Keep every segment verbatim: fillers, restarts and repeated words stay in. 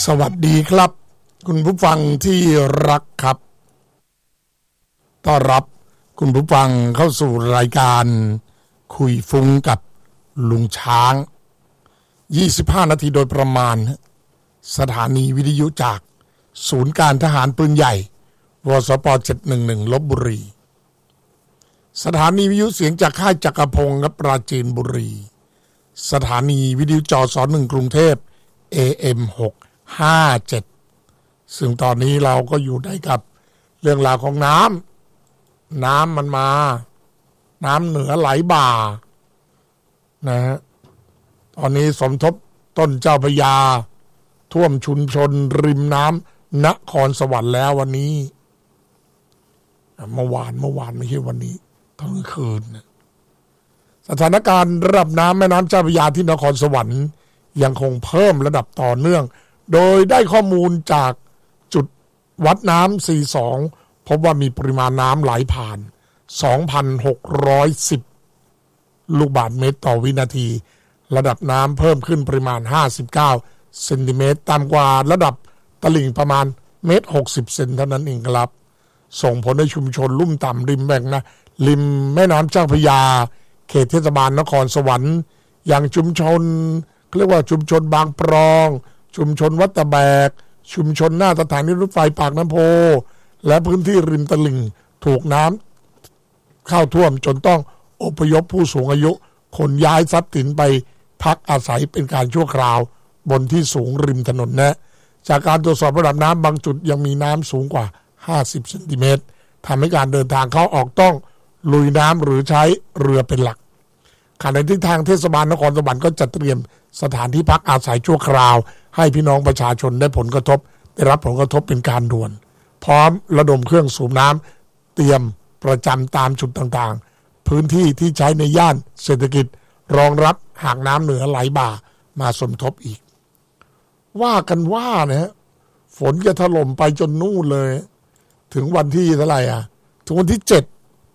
สวัสดีครับคุณผู้ฟังที่รักครับต้อนรับคุณผู้ฟังเข้าสู่รายการคุยฟุ้งกับลุงช้างยี่สิบห้านาทีโดยประมาณสถานีวิทยุจากศูนย์การทหารปืนใหญ่วสปเจ็ดหนึ่งหนึ่งลพบุรีสถานีวิทยุเสียงจากค่ายจักรพงศ์ปราจีนบุรีสถานีวิทยุจสหนึ่งกรุงเทพ เอ เอ็ม หกห้าเจ็ด ซึ่งตอนนี้เราก็อยู่ได้กับเรื่องราวของน้ำน้ำมันมาน้ำเหนือไหลบ่านะฮะตอนนี้สมทบต้นเจ้าพระยาท่วมชุมชนริมน้ำนครสวรรค์แล้ววันนี้เมื่อวานเมื่อวานไม่ใช่วันนี้ทั้งคืนนะสถานการณ์ระดับน้ำแม่น้ำเจ้าพระยาที่นครสวรรค์ยังคงเพิ่มระดับต่อเนื่องโดยได้ข้อมูลจากจุดวัดน้ำสี่สิบสองพบว่ามีปริมาณน้ำไหลผ่าน สองพันหกร้อยสิบ ลูกบาศก์เมตรต่อวินาทีระดับน้ำเพิ่มขึ้นปริมาณห้าสิบเก้าเซนติเมตรต่ำกว่าระดับตลิ่งประมาณเมตรหกสิบเซนเท่านั้นเองครับส่งผลให้ชุมชนลุ่มต่ำริมแบ่งนะริมแม่น้ำเจ้าพระยาเขตเทศบาลนครสวรรค์อย่างชุมชนเรียกว่าชุมชนบางปรองชุมชนวัดตะแบกชุมชนหน้าสถานีรถไฟปากน้ำโพและพื้นที่ริมตลิ่งถูกน้ำเข้าท่วมจนต้องอพยพผู้สูงอายุขนย้ายทรัพย์สินไปพักอาศัยเป็นการชั่วคราวบนที่สูงริมถนนนะจากการตรวจสอบระดับน้ำบางจุดยังมีน้ำสูงกว่าห้าสิบเซนติเมตรทำให้การเดินทางเข้าออกต้องลุยน้ำหรือใช้เรือเป็นหลักขณะที่ทางเทศบาลนครสวรรค์ก็จัดเตรียมสถานที่พักอาศัยชั่วคราวให้พี่น้องประชาชนได้ผลกระทบได้รับผลกระทบเป็นการด่วนพร้อมระดมเครื่องสูบน้ำเตรียมประจำตามจุดต่างๆพื้นที่ที่ใช้ในย่านเศรษฐกิจรองรับหากน้ำเหนือไหลบ่ามาสมทบอีกว่ากันว่านะฝนจะถล่มไปจนนู่นเลยถึงวันที่เท่าไหร่อ่ะถึงวันที่เจ็ด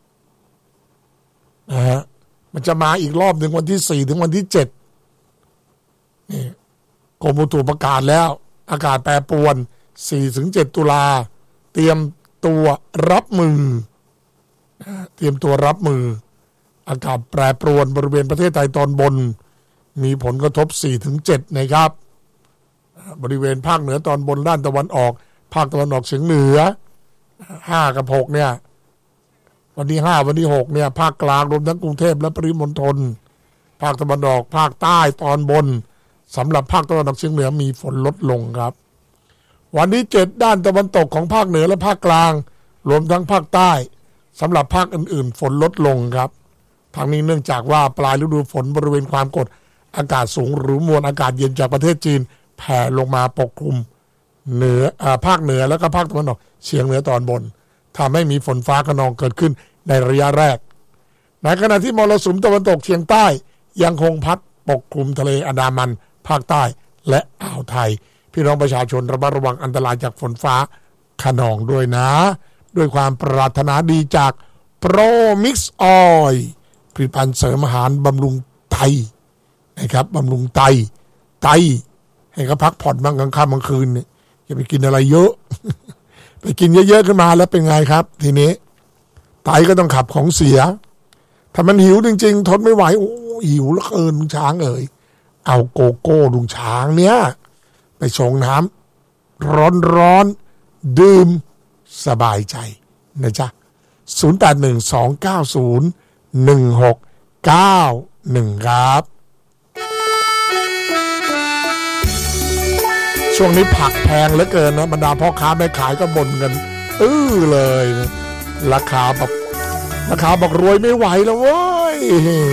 นะฮะมันจะมาอีกรอบหนึ่งวันที่สี่ถึงวันที่เจ็ดนี่กรมอุตุประกาศแล้วอากาศแปรปรวน สี่ถึงเจ็ด ตุลาเตรียมตัวรับมือเตรียมตัวรับมืออากาศแปรปรวนบริเวณประเทศไทยตอนบนมีผลกระทบ สี่ถึงเจ็ด นะครับบริเวณภาคเหนือตอนบนด้านตะวันออกภาคตะวันออกเฉียงเหนือห้ากับหกเนี่ยวันที่ห้าวันที่หกเนี่ยภาคกลางรวมทั้งกรุงเทพและปริมณฑลภาคตะวันออกภาคใต้ตอนบนสำหรับภาคตะวันออกเฉียงเหนือมีฝนลดลงครับวันที่เจ็ดด้านตะวันตกของภาคเหนือและภาคกลางรวมทั้งภาคใต้สำหรับภาคอื่นๆฝนลดลงครับทางนี้เนื่องจากว่าปลายฤดูฝนบริเวณความกดอากาศสูงหรือมวลอากาศเย็นจากประเทศจีนแผ่ลงมาปกคลุมเหนืออ่าภาคเหนือแล้วก็ภาคตะวันออกเฉียงเหนือตอนบนทำให้มีฝนฟ้าคะนองเกิดขึ้นในระยะแรกในขณะที่มรสุมตะวันตกเฉียงใต้ยังคงพัดปกคลุมทะเลอันดามันภาคใต้และอ่าวไทยพี่น้องประชาชนระมัดระวังอันตรายจากฝนฟ้าคะนองด้วยนะด้วยความปรารถนาดีจากโปรมิกซ์ออยล์ผลิตภัณฑ์เสริมอาหารบำรุงไตนะครับบำรุงไตไตให้เขาพักผ่อนบ้างกลางค่ำกลางคืนเนี่ยอย่าไปกินอะไรเยอะ ไปกินเยอะๆขึ้นมาแล้วเป็นไงครับทีนี้ไตก็ต้องขับของเสียถ้ามันหิวจริงๆทนไม่ไหวโอ้หิวเหลือเกินลุงช้างเอ๋ยเอาโกโก้ลุงช้างเนี้ยไปชงน้ำร้อนๆดื่มสบายใจนะจ๊ะศูนย์ แปด หนึ่ง สอง เก้า ศูนย์ หนึ่ง หก เก้า หนึ่งครับช่วงนี้ผักแพงเหลือเกินนะบรรดาพ่อค้าแม่ขายก็บ่นกันอื้อเลยนะราคาแบบราคาบอกรวยไม่ไหวแล้วเว้ย